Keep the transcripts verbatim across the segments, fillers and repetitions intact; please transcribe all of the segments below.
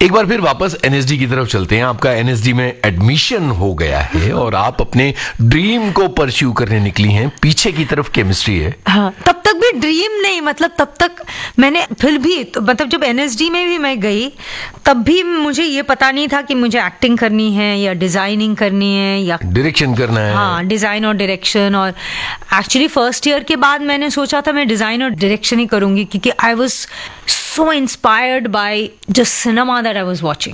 एक बार फिर वापस एनएसडी की तरफ चलते हैं। आपका एनएसडी में एडमिशन हो गया है और आप अपने ड्रीम को परस्यू करने निकली हैं। पीछे की तरफ केमिस्ट्री है। हाँ, तब तक भी ड्रीम नहीं, मतलब तब तक मैंने फिर भी तो, मतलब जब एनएसडी में भी मैं गई तब भी मुझे ये पता नहीं था कि मुझे एक्टिंग करनी है या डिजाइनिंग करनी है या डायरेक्शन करना है। हाँ, डिजाइन और डायरेक्शन। और एक्चुअली फर्स्ट ईयर के बाद मैंने सोचा था मैं डिजाइन और डायरेक्शन ही करूंगी, क्योंकि I was so inspired by just cinema that I was watching.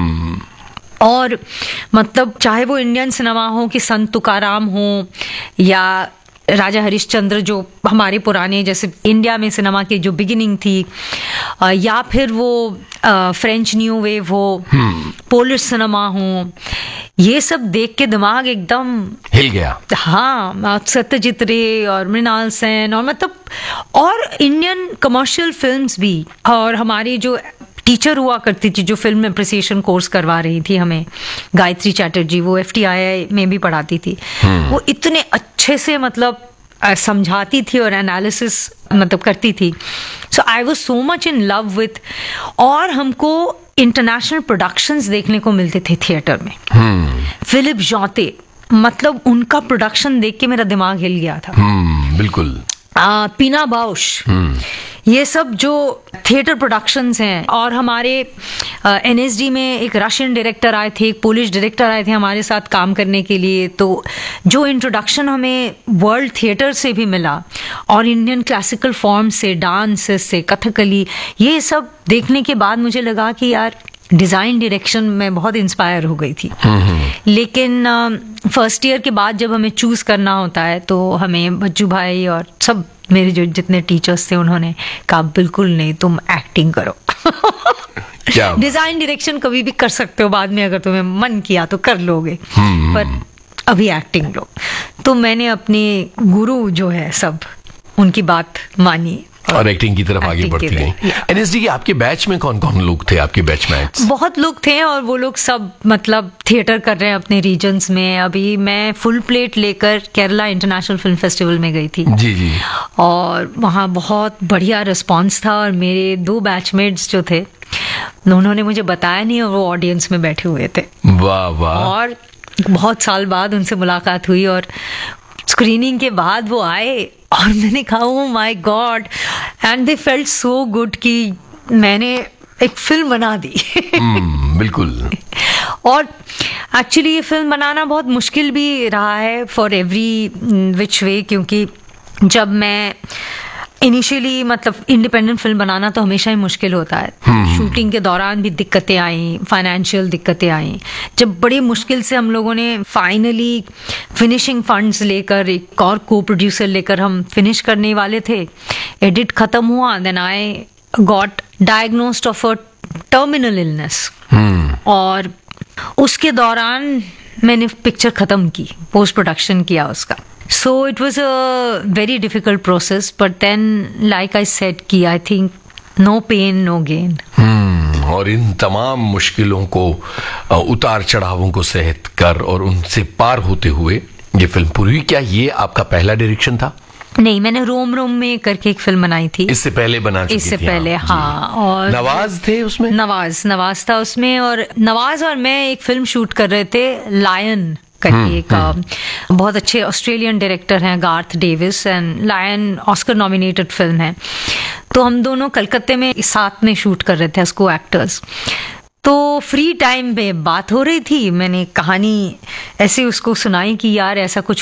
और मतलब चाहे वो इंडियन सिनेमा हो कि संत तुकाराम हो या राजा हरिश्चंद्र, जो हमारे पुराने जैसे इंडिया में सिनेमा की जो बिगिनिंग थी, या फिर वो फ्रेंच न्यू वेव हो, पोलिश सिनेमा हो, ये सब देख के दिमाग एकदम हिल गया। हाँ, सत्यजीत रे और मृणाल सेन और मतलब और इंडियन कमर्शियल फिल्म्स भी। और हमारी जो टीचर हुआ करती थी जो फिल्म एप्रिसिएशन कोर्स करवा रही थी हमें, गायत्री चैटर्जी, वो एफ टी आई आई में भी पढ़ाती थी। वो इतने अच्छे से मतलब समझाती थी और एनालिसिस मतलब करती थी। सो I was so much in love with. और हमको इंटरनेशनल प्रोडक्शंस देखने को मिलते थे थिएटर में। फिलिप जॉते, मतलब उनका प्रोडक्शन देख के मेरा दिमाग हिल गया था। बिल्कुल। आ, पीना बाउश, ये सब जो थिएटर प्रोडक्शंस हैं। और हमारे एनएसडी में एक रशियन डायरेक्टर आए थे, एक पोलिश डायरेक्टर आए थे हमारे साथ काम करने के लिए। तो जो इंट्रोडक्शन हमें वर्ल्ड थिएटर से भी मिला और इंडियन क्लासिकल फॉर्म से, डांस से, कथकली, ये सब देखने के बाद मुझे लगा कि यार डिजाइन डायरेक्शन में बहुत इंस्पायर हो गई थी। लेकिन फर्स्ट ईयर के बाद जब हमें चूज करना होता है तो हमें बच्चू भाई और सब मेरे जो जितने टीचर्स थे उन्होंने कहा बिल्कुल नहीं, तुम एक्टिंग करो। डिजाइन डायरेक्शन कभी भी कर सकते हो बाद में, अगर तुम्हें मन किया तो कर लोगे, पर अभी एक्टिंग लो। तो मैंने अपने गुरु जो है सब उनकी बात मानी और एक्टिंग की तरफ आगे बढ़ती गई। एनएसडी के आपके बैच में कौन कौन लोग थे? आपके बैचमेट्स बहुत लोग थे और वो लोग सब मतलब थिएटर कर रहे हैं अपने रीजन्स में। अभी मैं फुल प्लेट लेकर केरला इंटरनेशनल फिल्म फेस्टिवल में गई थी। जी जी। और वहाँ बहुत बढ़िया रिस्पॉन्स था। और मेरे दो बैचमेट्स जो थे उन्होंने मुझे बताया नहीं और वो ऑडियंस में बैठे हुए थे। वाह वाह। और बहुत साल बाद उनसे मुलाकात हुई और स्क्रीनिंग के बाद वो आए और मैंने कहा oh my God, and they felt so good कि मैंने एक फिल्म बना दी। hmm, बिल्कुल। और एक्चुअली ये फिल्म बनाना बहुत मुश्किल भी रहा है फॉर एवरी विच वे, क्योंकि जब मैं इनिशियली मतलब इंडिपेंडेंट फिल्म बनाना तो हमेशा ही मुश्किल होता है। hmm. शूटिंग के दौरान भी दिक्कतें आई, फाइनेंशियल दिक्कतें आई। जब बड़ी मुश्किल से हम लोगों ने फाइनली फिनिशिंग फंड्स लेकर एक और को प्रोड्यूसर लेकर हम फिनिश करने वाले थे, एडिट खत्म हुआ, then I got diagnosed of a terminal illness. और उसके दौरान मैंने पिक्चर खत्म की, पोस्ट प्रोडक्शन किया उसका। So it was a very difficult process, but then like I said कि I think no pain no gain. hmm, और इन तमाम मुश्किलों को, उतार चढ़ावों को सहत कर और उनसे पार होते हुए ये फिल्म पूरी हुई। क्या ये आपका पहला डायरेक्शन था? नहीं, मैंने रोम रोम में करके एक फिल्म बनाई थी। इससे पहले बना चुकी इससे थी? पहले हाँ। और नवाज थे उसमें? नवाज नवाज था उसमें। और नवाज और मैं एक फिल्म शूट कर रहे थे, लायन करके। एक बहुत अच्छे ऑस्ट्रेलियन डायरेक्टर हैं Garth Davis, and lion Oscar nominated film है। तो हम दोनों कलकत्ते में साथ में शूट कर रहे थे एज को एक्टर्स। तो फ्री टाइम पे बात हो रही थी, मैंने कहानी ऐसे उसको सुनाई कि यार ऐसा कुछ